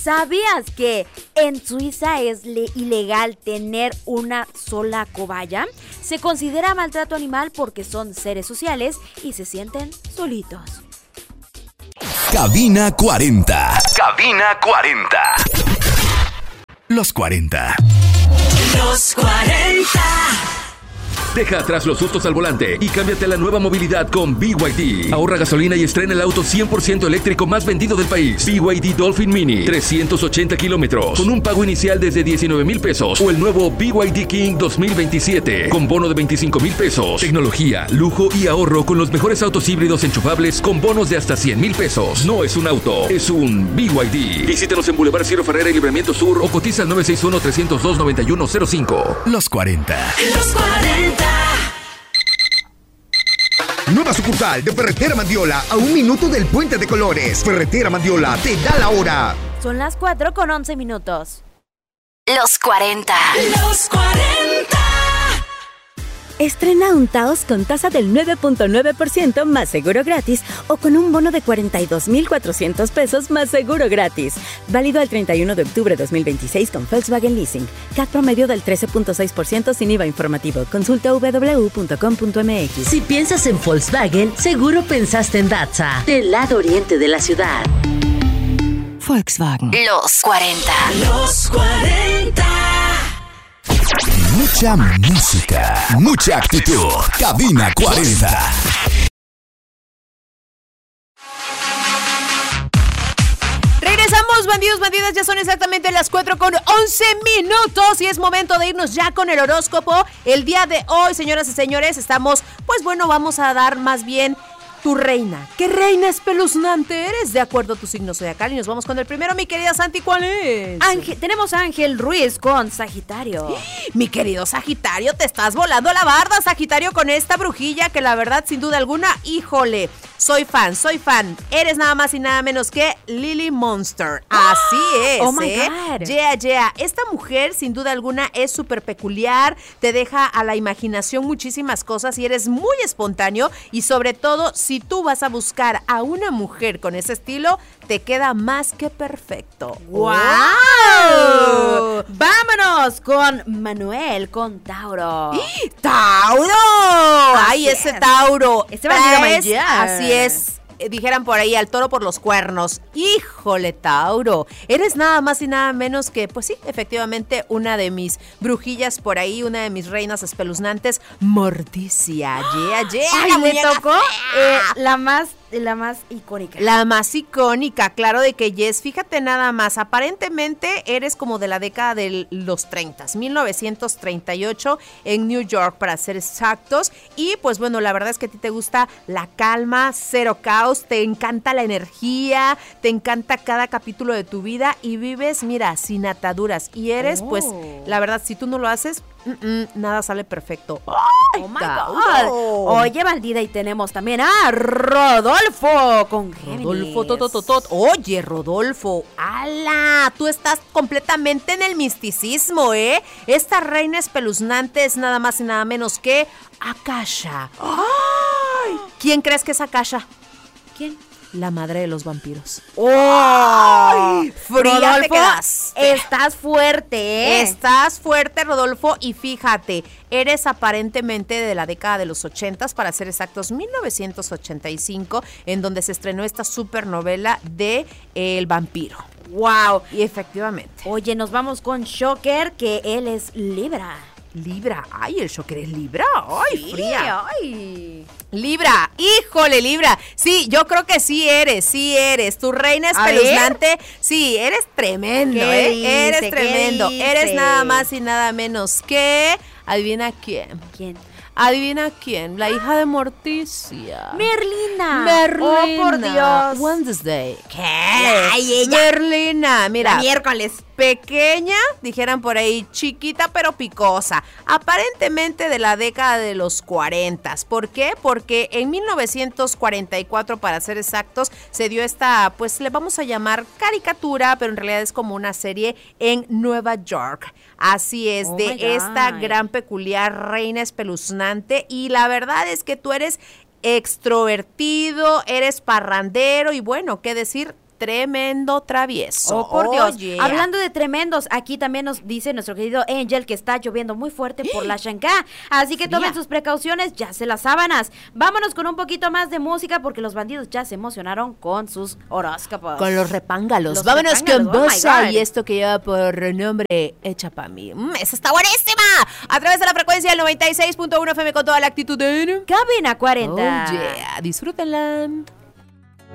¿Sabías que en Suiza es ilegal tener una sola cobaya? Se considera maltrato animal porque son seres sociales y se sienten solitos. Cabina 40. Cabina 40. Los 40. Los 40. Deja atrás los sustos al volante y cámbiate a la nueva movilidad con BYD. Ahorra gasolina y estrena el auto 100% eléctrico más vendido del país. BYD Dolphin Mini, 380 kilómetros, con un pago inicial desde 19,000 pesos. O el nuevo BYD King 2027, con bono de 25,000 pesos. Tecnología, lujo y ahorro con los mejores autos híbridos enchufables con bonos de hasta 100,000 pesos. No es un auto, es un BYD. Visítanos en Boulevard Ciro Ferrera y Libramiento Sur o cotiza al 961-302-9105. Los 40. Los 40. Nueva sucursal de Ferretera Mandiola a 1 minuto del Puente de Colores. Ferretera Mandiola te da la hora. Son las 4:11. Los 40. Los 40. Estrena un Taos con tasa del 9.9% más seguro gratis o con un bono de 42,400 pesos más seguro gratis. Válido al 31 de octubre de 2026 con Volkswagen Leasing. CAT promedio del 13.6% sin IVA informativo. Consulta www.com.mx. Si piensas en Volkswagen, seguro pensaste en Datza, del lado oriente de la ciudad. Volkswagen. Los 40. Los 40. Mucha música, mucha actitud. Cabina 40. Regresamos, bandidos, bandidas, ya son exactamente las 4:11 y es momento de irnos ya con el horóscopo. El día de hoy, señoras y señores, estamos, vamos a dar más bien tu reina. ¿Qué reina espeluznante eres? De acuerdo a tu signo zodiacal. Y nos vamos con el primero, mi querida Santi, ¿cuál es? Tenemos a Ángel Ruiz con Sagitario. Mi querido Sagitario, te estás volando la barda, Sagitario, con esta brujilla que la verdad, sin duda alguna, híjole, soy fan. Eres nada más y nada menos que Lily Monster. Así es, oh my God. Yeah. Esta mujer, sin duda alguna, es súper peculiar, te deja a la imaginación muchísimas cosas y eres muy espontáneo y sobre todo, si tú vas a buscar a una mujer con ese estilo, te queda más que perfecto. ¡Wow! Vámonos con Manuel, con Tauro. ¡Tauro! ¡Ay, ese Tauro! Ese bandido mayor. Así es. Dijeran por ahí, al toro por los cuernos. ¡Híjole, Tauro! Eres nada más y nada menos que, pues sí, efectivamente, una de mis brujillas por ahí, una de mis reinas espeluznantes, Morticia. Yeah. ¡Ay, me tocó la más icónica! La más icónica, claro de que yes. Fíjate nada más, aparentemente eres como de la década de los 30, 1938, en New York, para ser exactos. Y pues bueno, la verdad es que a ti te gusta la calma, cero caos, te encanta la energía, te encanta cada capítulo de tu vida y vives, mira, sin ataduras. Y eres, pues, la verdad, si tú no lo haces, nada sale perfecto. ¡Ay, oh my God! Oye, bandida, y tenemos también a Rodolfo con Géminis. Oye, Rodolfo, ¡ala! Tú estás completamente en el misticismo, ¿eh? Esta reina espeluznante es nada más y nada menos que Akasha. ¡Ay! ¿Quién crees que es Akasha? ¿Quién? La madre de los vampiros. ¡Ay! Fría Rodolfo, te quedaste. Estás fuerte, ¿eh? Estás fuerte, Rodolfo, y fíjate, eres aparentemente de la década de los 80, para ser exactos, 1985, en donde se estrenó esta supernovela de El Vampiro. ¡Wow! Y efectivamente. Oye, nos vamos con Shocker, que él es Libra. Libra, ay, el Shocker es Libra, ay, Sí, fría. ay. Libra, híjole, Libra. Sí, yo creo que sí eres. Tu reina espeluznante. Sí, eres tremendo, ¿Qué eres dice? tremendo. ¿Qué dice? Eres nada más y nada menos que, adivina quién. ¿Quién? Adivina quién, la hija de Morticia. Merlina. Oh, por Dios. Wednesday. ¿Qué? Ay, ella. Merlina, mira. La miércoles. Pequeña, dijeran por ahí, chiquita pero picosa, aparentemente de la década de los 40. ¿Por qué? Porque en 1944, para ser exactos, se dio esta, pues le vamos a llamar caricatura, pero en realidad es como una serie en Nueva York. Así es, Oh de my God. esta gran peculiar reina espeluznante, y la verdad es que tú eres extrovertido, eres parrandero y bueno, qué decir, tremendo travieso. Oh, por Dios. Yeah. Hablando de tremendos, aquí también nos dice nuestro querido Angel que está lloviendo muy fuerte por la Chancá. Así que tomen sus precauciones, ya se las sábanas. Vámonos con un poquito más de música porque los bandidos ya se emocionaron con sus horóscopos. Con los repángalos. Los Vámonos repángalos, con oh my Bossa God. y esto que lleva por nombre Hecha Pa' Mí. ¡Esa está buenísima! A través de la frecuencia del 96.1 FM con toda la actitud de Cabina 40. Oh yeah, disfrútenla.